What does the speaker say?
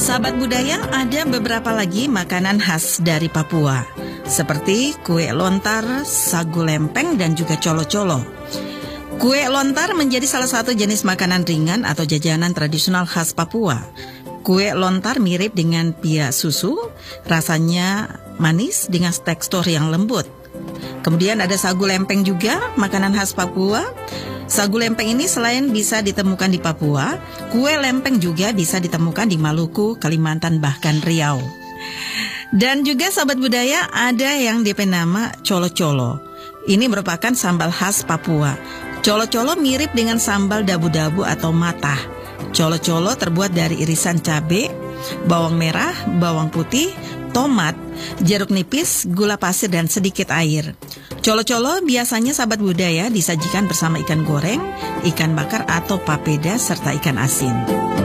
Sahabat budaya, ada beberapa lagi makanan khas dari Papua, seperti kue lontar, sagu lempeng, dan juga colo-colo. Kue lontar menjadi salah satu jenis makanan ringan atau jajanan tradisional khas Papua. Kue lontar mirip dengan pia susu, rasanya manis dengan tekstur yang lembut. Kemudian ada sagu lempeng juga, makanan khas Papua. Sagu lempeng ini selain bisa ditemukan di Papua, kue lempeng juga bisa ditemukan di Maluku, Kalimantan, bahkan Riau. Dan juga sahabat budaya, ada yang diberi nama colo-colo. Ini merupakan sambal khas Papua. Colo-colo mirip dengan sambal dabu-dabu atau matah. Colo-colo terbuat dari irisan cabai, bawang merah, bawang putih, tomat, jeruk nipis, gula pasir, dan sedikit air. Colo-colo biasanya sahabat budaya disajikan bersama ikan goreng, ikan bakar atau papeda, serta ikan asin.